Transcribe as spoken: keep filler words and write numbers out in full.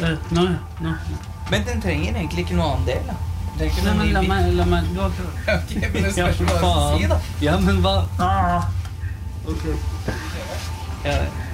Uh, nå, nå. Men den trenger egentlig ikke noe annen del, da. Den trenger ikke Nei, noe men ny la bit. meg, la meg, du har Ok, men det spørs Ja, hva du faen. sier, da. Ja, men hva? Ah. Ok. Ja,